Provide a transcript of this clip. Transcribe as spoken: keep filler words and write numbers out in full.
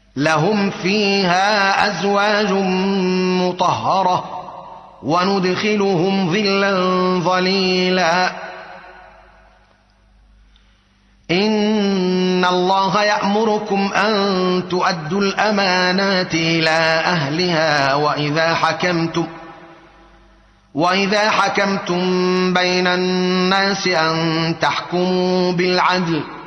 لهم فيها أزواج مطهرة وندخلهم ظلا ظليلا إن الله يأمركم أن تؤدوا الأمانات إلى أهلها وإذا حكمتم وإذا حكمتم بين الناس أن تحكموا بالعدل